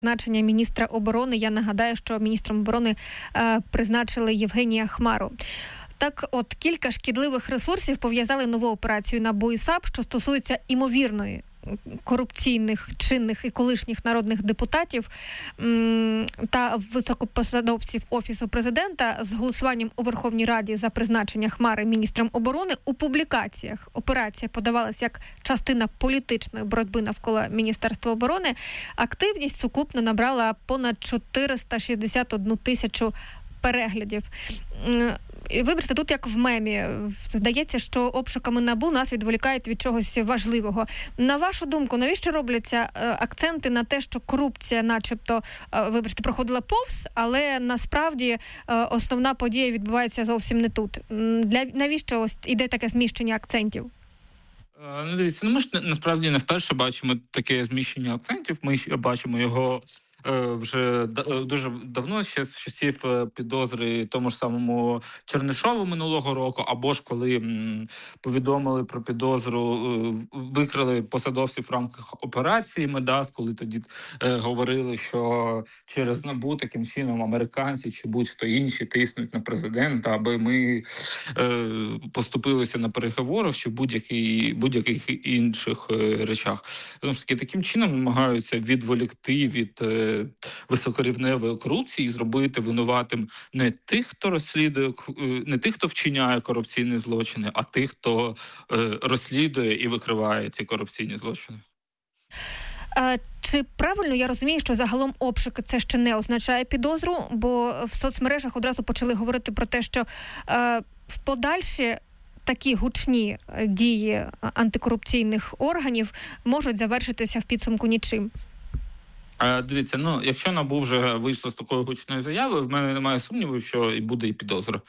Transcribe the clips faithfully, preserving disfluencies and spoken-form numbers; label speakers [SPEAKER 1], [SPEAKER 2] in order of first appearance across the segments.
[SPEAKER 1] призначення міністра оборони. Я нагадаю, що міністром оборони е, призначили Євгенія Хмару. Так от, кілька шкідливих ресурсів пов'язали нову операцію НАБУ і САП, що стосується імовірної корупційних, чинних і колишніх народних депутатів м- та високопосадовців Офісу Президента з голосуванням у Верховній Раді за призначення Хмари міністром оборони. У публікаціях операція подавалася як частина політичної боротьби навколо Міністерства оборони. Активність сукупно набрала понад чотириста шістдесят одну тисячу переглядів. Вибачте, тут як в мемі. Здається, що обшуками НАБУ нас відволікають від чогось важливого. На вашу думку, навіщо робляться акценти на те, що корупція начебто, вибачте, проходила повз, але насправді основна подія відбувається зовсім не тут? Для навіщо ось іде таке зміщення акцентів?
[SPEAKER 2] Ну, дивіться, ну ми ж насправді не вперше бачимо таке зміщення акцентів. Ми бачимо його вже дуже давно, ще з часів підозри тому ж самому Чернишову минулого року, або ж коли повідомили про підозру, викрили посадовців в рамках операції Медас, коли тоді говорили, що через НАБУ таким чином американці чи будь-хто інші тиснуть на президента, аби ми поступилися на переговорах чи будь-яких будь-яких інших речах. Тому ж таки, таким чином намагаються відволікти від високорівневої корупції і зробити винуватим не тих, хто розслідує, не тих, хто вчиняє корупційні злочини, а тих, хто розслідує і викриває ці корупційні злочини.
[SPEAKER 1] А, чи правильно я розумію, що загалом обшуки це ще не означає підозру, бо в соцмережах одразу почали говорити про те, що е, в подальші такі гучні дії антикорупційних органів можуть завершитися в підсумку нічим?
[SPEAKER 2] Дивіться, ну, якщо НАБУ вже вийшло з такою гучною заявою, в мене немає сумнівів, що і буде і підозра.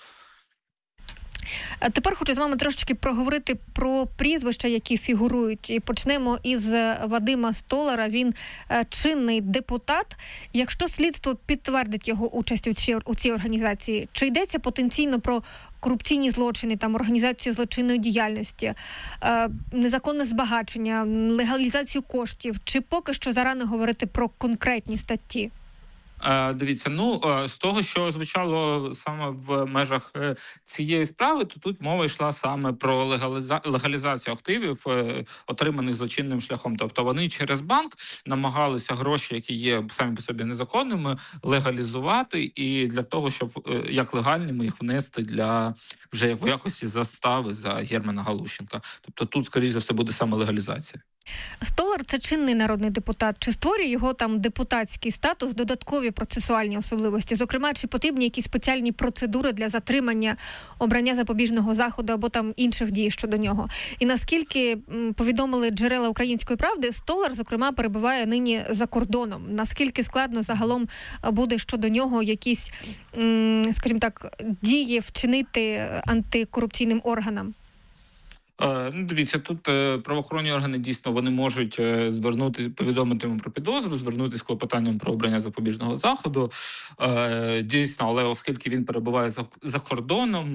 [SPEAKER 1] А тепер хочу з вами трошечки проговорити про прізвища, які фігурують. І почнемо із Вадима Столара. Він чинний депутат. Якщо слідство підтвердить його участь у цій, у цій організації, чи йдеться потенційно про корупційні злочини, там, організацію злочинної діяльності, е, незаконне збагачення, легалізацію коштів, чи поки що зарано говорити про конкретні статті?
[SPEAKER 2] Дивіться, ну, з того, що звучало саме в межах цієї справи, то тут мова йшла саме про легаліза... легалізацію активів, отриманих злочинним шляхом. Тобто вони через банк намагалися гроші, які є самі по собі незаконними, легалізувати і для того, щоб як легальними їх внести для вже як в якості застави за Германа Галущенка. Тобто тут, скоріш за все, буде саме легалізація.
[SPEAKER 1] Столар – це чинний народний депутат. Чи створює його там депутатський статус додаткові процесуальні особливості? Зокрема, чи потрібні якісь спеціальні процедури для затримання, обрання запобіжного заходу або там інших дій щодо нього? І наскільки м, повідомили джерела «Української правди», Столар, зокрема, перебуває нині за кордоном. Наскільки складно загалом буде щодо нього якісь, м, скажімо так, дії вчинити антикорупційним органам?
[SPEAKER 2] Ну, дивіться, тут правоохоронні органи дійсно вони можуть звернути, повідомити йому про підозру, звернутися з клопотанням про обрання запобіжного заходу. Дійсно, але оскільки він перебуває за, за кордоном,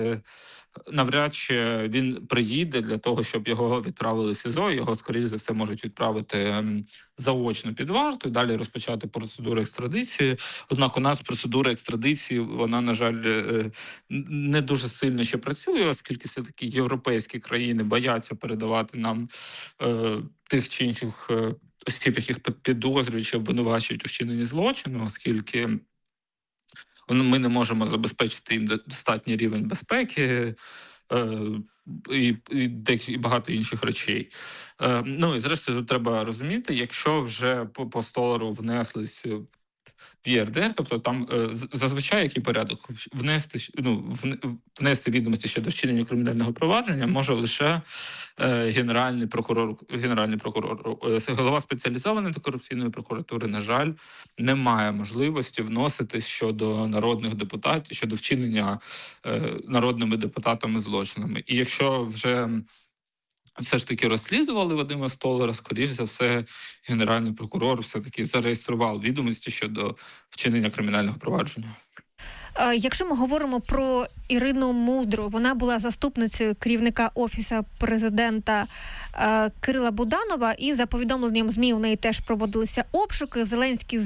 [SPEAKER 2] навряд чи він приїде для того, щоб його відправили в СІЗО. Його, скоріш за все, можуть відправити заочно під варту і далі розпочати процедуру екстрадиції. Однак у нас процедура екстрадиції, вона, на жаль, не дуже сильно ще працює, оскільки все-таки європейські країни бояться передавати нам е, тих чи інших осіб, яких підозрюють чи обвинувачують у вчиненні злочину, оскільки ми не можемо забезпечити їм достатній рівень безпеки е, і, і, і багато інших речей. Е, ну і зрештою, тут треба розуміти, якщо вже по, по Столару внеслись в ЄРДР, тобто там е, зазвичай який порядок? Внести, ну, внести відомості щодо вчинення кримінального провадження може лише е, генеральний прокурор, генеральний прокурор. Е, голова спеціалізованої антикорупційної прокуратури, на жаль, не має можливості вносити щодо народних депутатів, щодо вчинення е, народними депутатами злочинами. І якщо вже все ж таки розслідували Вадима Столара, скоріш за все, генеральний прокурор все-таки зареєстрував відомості щодо вчинення кримінального провадження.
[SPEAKER 1] Якщо ми говоримо про Ірину Мудру, вона була заступницею керівника Офісу Президента Кирила Буданова, і за повідомленням ЗМІ у неї теж проводилися обшуки. Зеленський